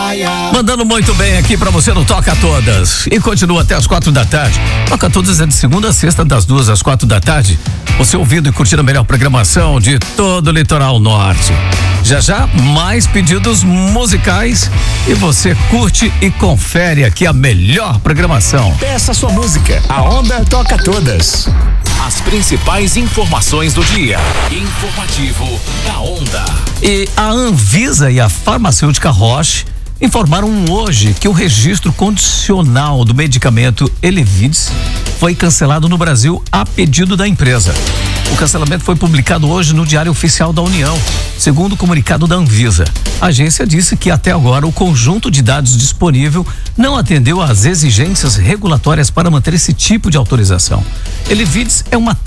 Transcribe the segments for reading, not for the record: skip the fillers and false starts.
Mandando muito bem aqui pra você no Toca Todas. E continua até as 4 da tarde. Toca Todas é de segunda a sexta, das 2 às 4 da tarde. Você ouvindo e curtindo a melhor programação de todo o litoral norte. Já já, mais pedidos musicais e você curte e confere aqui a melhor programação. Peça sua música, a Onda toca todas. As principais informações do dia. Informativo da Onda. E a Anvisa e a farmacêutica Roche informaram hoje que o registro condicional do medicamento Elevides foi cancelado no Brasil a pedido da empresa. O cancelamento foi publicado hoje no Diário Oficial da União, segundo o comunicado da Anvisa. A agência disse que até agora o conjunto de dados disponível não atendeu às exigências regulatórias para manter esse tipo de autorização. Elevides é uma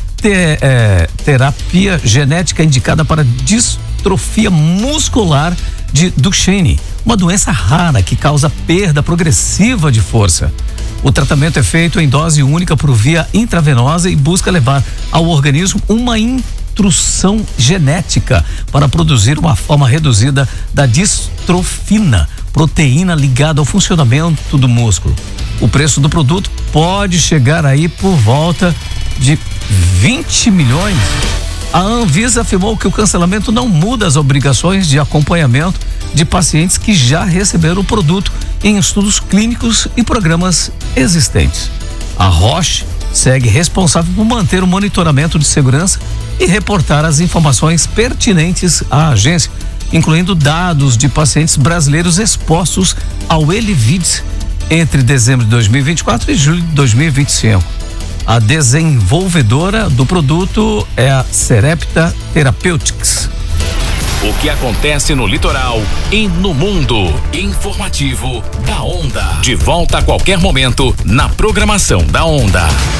terapia genética indicada para distrofia muscular de Duchenne, uma doença rara que causa perda progressiva de força. O tratamento é feito em dose única por via intravenosa e busca levar ao organismo uma instrução genética para produzir uma forma reduzida da distrofina, proteína ligada ao funcionamento do músculo. O preço do produto pode chegar aí por volta de 20 milhões. A Anvisa afirmou que o cancelamento não muda as obrigações de acompanhamento de pacientes que já receberam o produto em estudos clínicos e programas existentes. A Roche segue responsável por manter o monitoramento de segurança e reportar as informações pertinentes à agência, incluindo dados de pacientes brasileiros expostos ao Elevides entre dezembro de 2024 e julho de 2025. A desenvolvedora do produto é a Serepta Therapeutics. O que acontece no litoral e no mundo. Informativo da Onda. De volta a qualquer momento na programação da Onda.